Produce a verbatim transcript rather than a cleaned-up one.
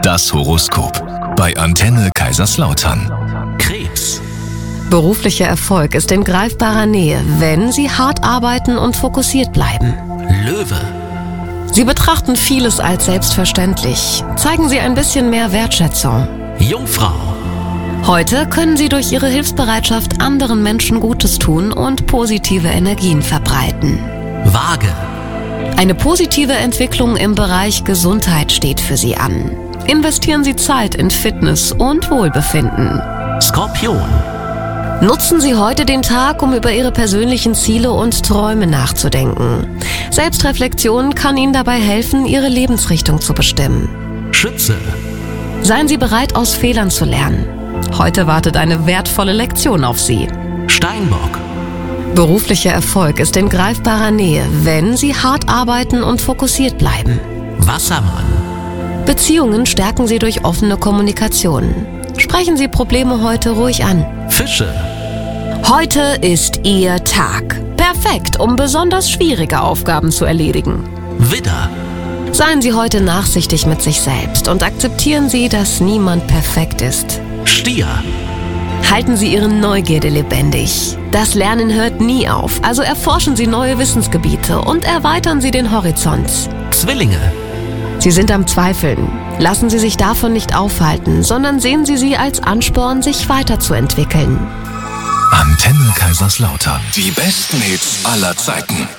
Das Horoskop bei Antenne Kaiserslautern. Krebs. Beruflicher Erfolg ist in greifbarer Nähe, wenn Sie hart arbeiten und fokussiert bleiben. Löwe. Sie betrachten vieles als selbstverständlich. Zeigen Sie ein bisschen mehr Wertschätzung. Jungfrau. Heute können Sie durch Ihre Hilfsbereitschaft anderen Menschen Gutes tun und positive Energien verbreiten. Waage. Eine positive Entwicklung im Bereich Gesundheit steht für Sie an. Investieren Sie Zeit in Fitness und Wohlbefinden. Skorpion. Nutzen Sie heute den Tag, um über Ihre persönlichen Ziele und Träume nachzudenken. Selbstreflexion kann Ihnen dabei helfen, Ihre Lebensrichtung zu bestimmen. Schütze. Seien Sie bereit, aus Fehlern zu lernen. Heute wartet eine wertvolle Lektion auf Sie. Steinbock. Beruflicher Erfolg ist in greifbarer Nähe, wenn Sie hart arbeiten und fokussiert bleiben. Wassermann. Beziehungen stärken Sie durch offene Kommunikation. Sprechen Sie Probleme heute ruhig an. Fische. Heute ist Ihr Tag. Perfekt, um besonders schwierige Aufgaben zu erledigen. Widder. Seien Sie heute nachsichtig mit sich selbst und akzeptieren Sie, dass niemand perfekt ist. Stier. Halten Sie Ihre Neugierde lebendig. Das Lernen hört nie auf, also erforschen Sie neue Wissensgebiete und erweitern Sie den Horizont. Zwillinge. Sie sind am Zweifeln. Lassen Sie sich davon nicht aufhalten, sondern sehen Sie sie als Ansporn, sich weiterzuentwickeln. Antenne Kaiserslautern. Die besten Hits aller Zeiten.